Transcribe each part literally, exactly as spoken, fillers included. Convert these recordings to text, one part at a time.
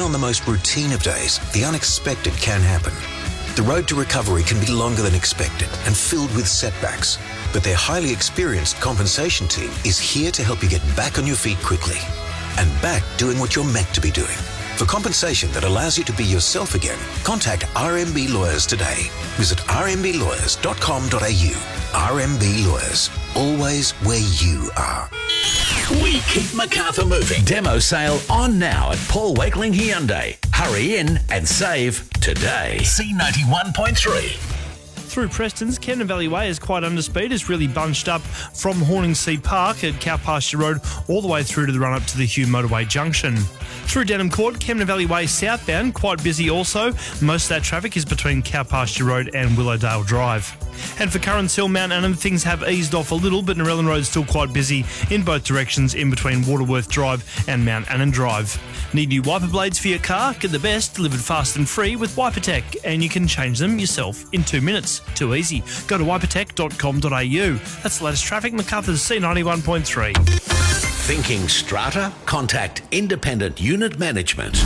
on the most routine of days, the unexpected can happen. The road to recovery can be longer than expected and filled with setbacks, but their highly experienced compensation team is here to help you get back on your feet quickly and back doing what you're meant to be doing. For compensation that allows you to be yourself again, contact R M B Lawyers today. Visit r m b lawyers dot com dot a u. R M B Lawyers, always where you are. We keep Macarthur moving. Demo sale on now at Paul Wakeling Hyundai. Hurry in and save today. C ninety-one point three. Through Preston's, Kemna Valley Way is quite under speed. It's really bunched up from Horningsea Park at Cow Pasture Road all the way through to the run-up to the Hugh Motorway Junction. Through Denham Court, Kemna Valley Way southbound, quite busy also. Most of that traffic is between Cow Pasture Road and Willowdale Drive. And for Currans Hill, Mount Annan, things have eased off a little, but Narellan Road is still quite busy in both directions in between Waterworth Drive and Mount Annan Drive. Need new wiper blades for your car? Get the best delivered fast and free with WiperTech, and you can change them yourself in two minutes. Too easy. Go to wiper tech dot com dot a u. That's the latest traffic. Macarthur's C ninety-one point three. Thinking strata? Contact Independent Unit Management.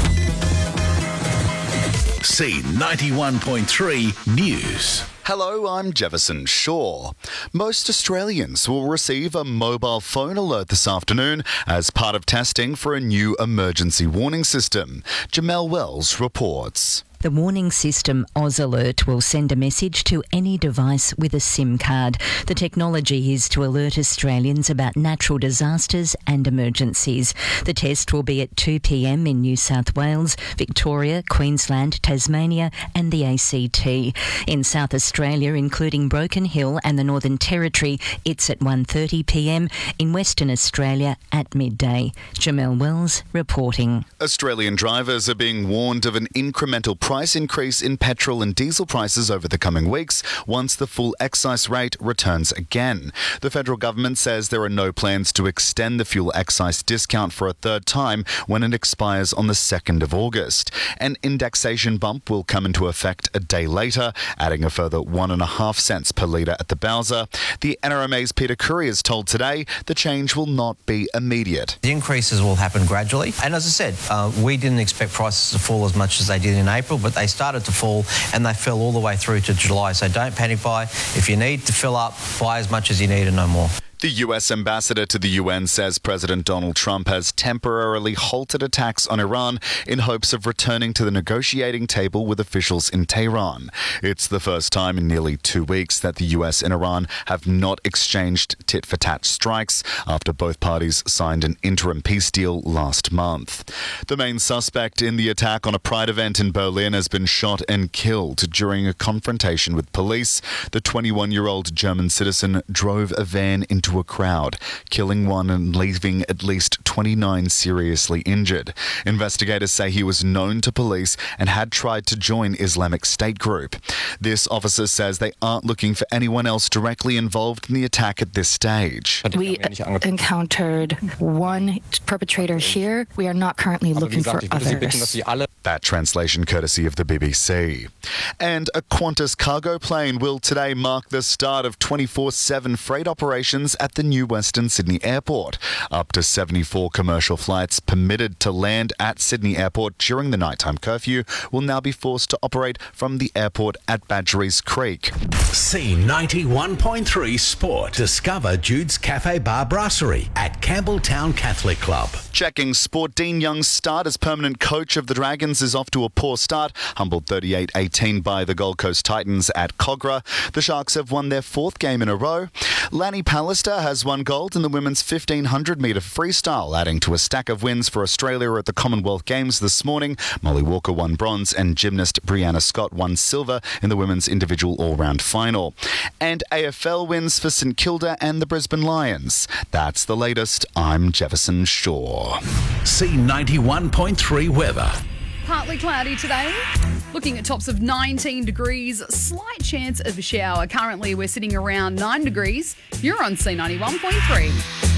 C ninety-one point three News. Hello, I'm Jefferson Shaw. Most Australians will receive a mobile phone alert this afternoon as part of testing for a new emergency warning system. Jamel Wells reports. The warning system Oz Alert will send a message to any device with a SIM card. The technology is to alert Australians about natural disasters and emergencies. The test will be at two p m in New South Wales, Victoria, Queensland, Tasmania and the A C T. In South Australia, including Broken Hill and the Northern Territory, it's at one thirty p m. In Western Australia at midday. Jamel Wells reporting. Australian drivers are being warned of an incremental price increase in petrol and diesel prices over the coming weeks once the full excise rate returns again. The federal government says there are no plans to extend the fuel excise discount for a third time when it expires on the second of August. An indexation bump will come into effect a day later, adding a further one and a half cents per litre at the Bowser. The N R M A's Peter Curry is told today the change will not be immediate. The increases will happen gradually. And as I said, uh, we didn't expect prices to fall as much as they did in April, but they started to fall and they fell all the way through to July. So don't panic buy. If you need to fill up, buy as much as you need and no more. The U S ambassador to the U N says President Donald Trump has temporarily halted attacks on Iran in hopes of returning to the negotiating table with officials in Tehran. It's the first time in nearly two weeks that the U S and Iran have not exchanged tit-for-tat strikes after both parties signed an interim peace deal last month. The main suspect in the attack on a Pride event in Berlin has been shot and killed during a confrontation with police. The twenty-one-year-old German citizen drove a van into a crowd, killing one and leaving at least twenty-nine seriously injured. Investigators say he was known to police and had tried to join Islamic State group. This officer says they aren't looking for anyone else directly involved in the attack at this stage. We encountered one perpetrator here. We are not currently looking for others. That translation courtesy of the B B C. And a Qantas cargo plane will today mark the start of twenty-four seven freight operations at the new Western Sydney Airport. Up to seventy-four commercial flights permitted to land at Sydney Airport during the nighttime curfew will now be forced to operate from the airport at Badgerys Creek. C ninety-one point three Sport. Discover Jude's Cafe Bar Brasserie at Campbelltown Catholic Club. Checking sport, Dean Young's start as permanent coach of the Dragons is off to a poor start, humbled thirty-eight eighteen by the Gold Coast Titans at Cogra. The Sharks have won their fourth game in a row. Lanny Pallister has won gold in the women's fifteen hundred metre freestyle, adding to a stack of wins for Australia at the Commonwealth Games this morning. Molly Walker won bronze and gymnast Brianna Scott won silver in the women's individual all-round final. And A F L wins for St Kilda and the Brisbane Lions. That's the latest. I'm Jefferson Shaw. C ninety-one point three weather. Partly cloudy today, looking at tops of nineteen degrees, slight chance of a shower. Currently we're sitting around nine degrees. You're on C ninety-one point three.